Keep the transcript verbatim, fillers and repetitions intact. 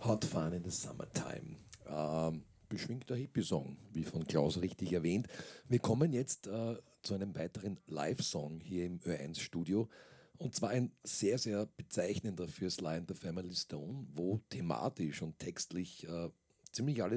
Hot Fun in the Summertime. Ähm, beschwingter Hippie-Song, wie von Klaus richtig erwähnt. Wir kommen jetzt äh, zu einem weiteren Live-Song hier im Ö eins Studio. Und zwar ein sehr, sehr bezeichnender für Sly and the Family Stone, wo thematisch und textlich äh, ziemlich alles